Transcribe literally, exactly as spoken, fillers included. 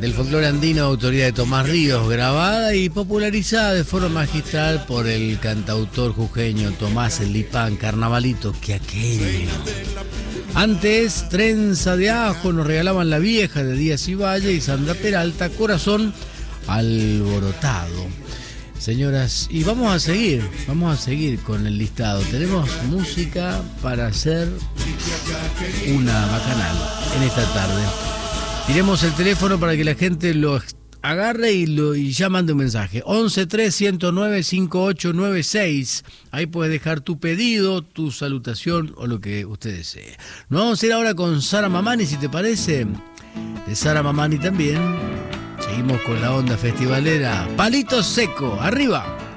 del folclore andino, autoría de Tomás Ríos, grabada y popularizada de forma magistral por el cantautor jujeño Tomás El Lipán, Carnavalito Quiaqueño. Antes, Trenza de Ajo, nos regalaban La Vieja de Díaz y Valle, y Sandra Peralta, Corazón Alborotado. Señoras, y vamos a seguir, vamos a seguir con el listado. Tenemos música para hacer una bacanal en esta tarde. Tiremos el teléfono para que la gente lo agarre y, lo, y ya mande un mensaje. once tres ciento nueve cincuenta y ocho noventa y seis. Ahí puedes dejar tu pedido, tu salutación o lo que usted desee. Nos vamos a ir ahora con Sara Mamani, si te parece. De Sara Mamani también. Seguimos con la onda festivalera. Palito Seco, arriba.